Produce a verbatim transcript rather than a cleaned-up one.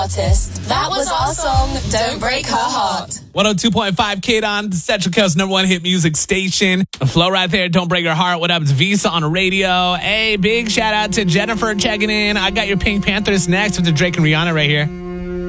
artist. That was our song, Don't Break Her Heart. one oh two point five K on the Central Coast number one hit music station. Flow right there. Don't break her heart. What up? It's Visa on the radio. Hey, big shout out to Jennifer checking in. I got your Pink Panthers next with the Drake and Rihanna right here.